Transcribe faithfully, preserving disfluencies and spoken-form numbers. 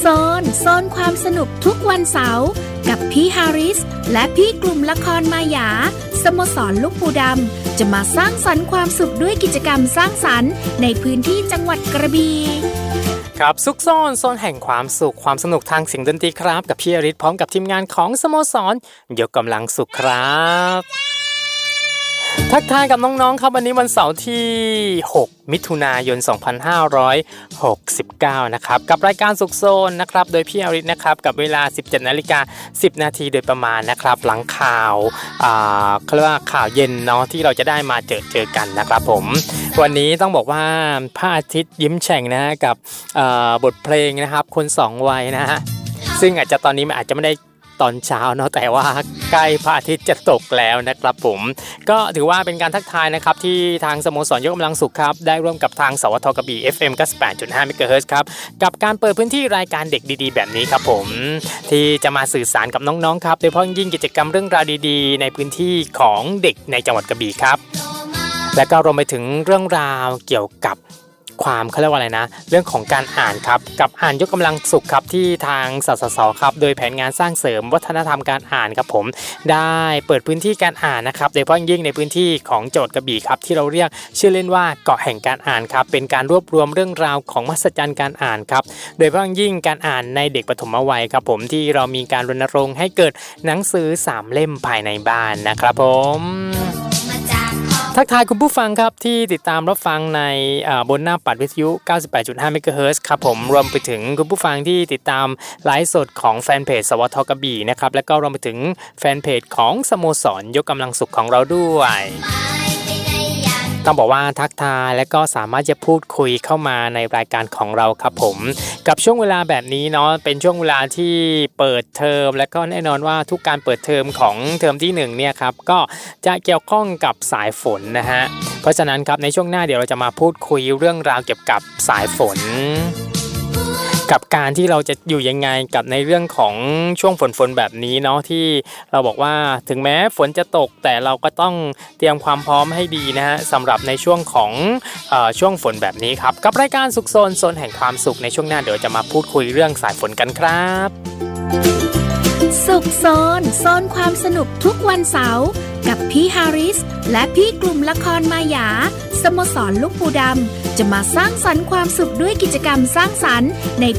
โซนโซนความสนุกทุกวันเสาร์กับพี่ฮาริสและพี่กลุ่มละครมายาสโมสรลูกปูดำจะมาสร้างสรรค์ความสุขด้วยกิจกรรมสร้างสรรค์ในพื้นที่จังหวัดกระบี่ครับซุกซ่อนโซนแห่งความสุขความสนุกทางเสียงดนตรีครับกับพี่ฮาริสพร้อมกับทีมงานของสโมสรยกกำลังสุขครับทักทายกับน้องๆครับวันนี้วันเสาร์ที่หกมิถุนายนสองพันห้าร้อยหกสิบเก้านะครับกับรายการสุขโซนนะครับโดยพี่อริศนะครับกับเวลา สิบเจ็ดนาฬิกาสิบนาทีโดยประมาณนะครับหลังข่าวอ่าเรียกว่าข่าวเย็นเนาะที่เราจะได้มาเจอเจอกันนะครับผมวันนี้ต้องบอกว่าพระอาทิตย์ยิ้มแฉ่งนะกับบทเพลงนะครับคนสองวัยนะฮะซึ่งอาจจะตอนนี้มันอาจจะไม่ได้ตอนเช้าเนาะแต่ว่าใกล้พระอาทิตย์จะตกแล้วนะครับผมก็ถือว่าเป็นการทักทายนะครับที่ทางสโมสรยกกำลังสุขครับได้ร่วมกับทางสวทกระบี่ เอฟ เอ็ม เก้าสิบแปดจุดห้า เมกะเฮิรตซ์ครับกับการเปิดพื้นที่รายการเด็กดีๆแบบนี้ครับผมที่จะมาสื่อสารกับน้องๆครับโดยเฉพาะยิ่งกิจกรรมเรื่องราวดีๆในพื้นที่ของเด็กในจังหวัดกระบี่ครับและก็รวมไปถึงเรื่องราวเกี่ยวกับความเขาเรียกว่าอะไรนะเรื่องของการอ่านครับกับอ่านยกกำลังสุขครับที่ทางสสสครับโดยแผนงานสร้างเสริมวัฒนธรรมการอ่านครับผมได้เปิดพื้นที่การอ่านนะครับโดยเฉพาะยิ่งในพื้นที่ของจังหวัดกระบี่ครับที่เราเรียกชื่อเล่นว่าเกาะแห่งการอ่านครับเป็นการรวบรวมเรื่องราวของมหัศจรรย์การอ่านครับโดยเฉพาะยิ่งการอ่านในเด็กปฐมวัยครับผมที่เรามีการรณรงค์ให้เกิดหนังสือสามเล่มภายในบ้านนะครับผมทักทายคุณผู้ฟังครับที่ติดตามรับฟังในบนหน้าปัดวิทยุ เก้าสิบแปดจุดห้า เมกะเฮิรตซ์ครับผมรวมไปถึงคุณผู้ฟังที่ติดตามไลฟ์สดของแฟนเพจสวทกระบี่นะครับแล้วก็รวมไปถึงแฟนเพจของสโมสรยกกำลังสุขของเราด้วยต้องบอกว่าทักทายและก็สามารถจะพูดคุยเข้ามาในรายการของเราครับผมกับช่วงเวลาแบบนี้เนาะเป็นช่วงเวลาที่เปิดเทอมและก็แน่นอนว่าทุกการเปิดเทอมของเทอมที่หนึ่งเนี่ยครับก็จะเกี่ยวข้องกับสายฝนนะฮะเพราะฉะนั้นครับในช่วงหน้าเดี๋ยวเราจะมาพูดคุยเรื่องราวเกี่ยวกับสายฝนกับการที่เราจะอยู่ยังไงกับในเรื่องของช่วงฝนฝนแบบนี้เนาะที่เราบอกว่าถึงแม้ฝนจะตกแต่เราก็ต้องเตรียมความพร้อมให้ดีนะฮะสำหรับในช่วงของเอ่อช่วงฝนแบบนี้ครับกับรายการสุขโซนโซนแห่งความสุขในช่วงหน้าเดี๋ยวจะมาพูดคุยเรื่องสายฝนกันครับสุขโซนโซนความสนุกทุกวันเสาร์กับพี่ฮาริสและพี่กลุ่มละครมายาสโมสรลูกปูดำจะมาสร้างสรรค์ความสุขด้วยกิจกรรมสร้างสรรค์ใน